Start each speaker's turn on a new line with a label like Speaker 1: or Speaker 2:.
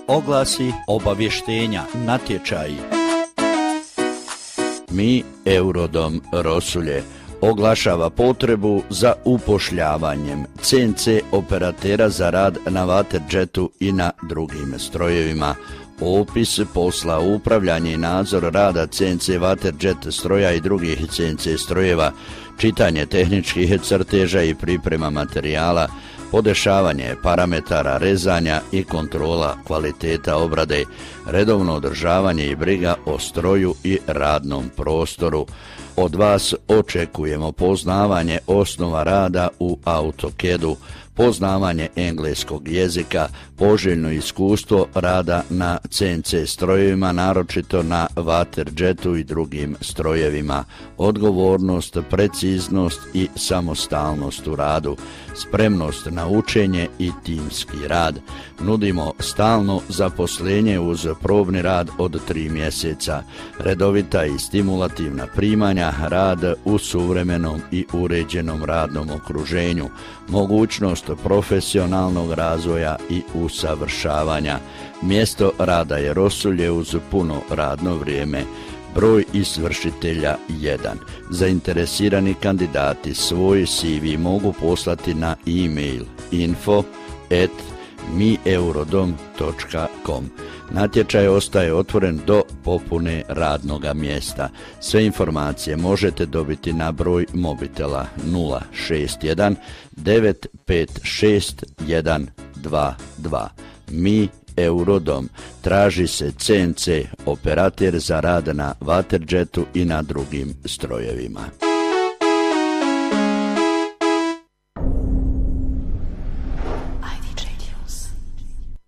Speaker 1: oglasi, obavještenja, natječaji. Mi, Eurodom Rosulje, oglašava potrebu za upošljavanjem CNC operatera za rad na waterjetu i na drugim strojevima. Opis posla, upravljanje i nadzor rada CNC waterjet stroja i drugih CNC strojeva, čitanje tehničkih crteža i priprema materijala, podešavanje parametara rezanja i kontrola kvaliteta obrade, redovno održavanje i briga o stroju i radnom prostoru. Od vas očekujemo poznavanje osnova rada u AutoCAD-u, poznavanje engleskog jezika, poželjno iskustvo rada na CNC strojevima, naročito na waterjetu i drugim strojevima, odgovornost, preciznost i samostalnost u radu, spremnost na učenje i timski rad. Nudimo stalno zaposlenje uz probni rad od 3 mjeseca, redovita i stimulativna primanja, rad u suvremenom i uređenom radnom okruženju, mogućnost profesionalnog razvoja i usavršavanja. Mjesto rada je Rosulje uz puno radno vrijeme. Broj izvršitelja 1. Zainteresirani kandidati svoj CV mogu poslati na e-mail info@mieurodom.com. Natječaj ostaje otvoren do popune radnoga mjesta. Sve informacije možete dobiti na broj mobitela 061 956 122. Mi, Eurodom, traži se CNC operater za rad na waterjetu i na drugim strojevima.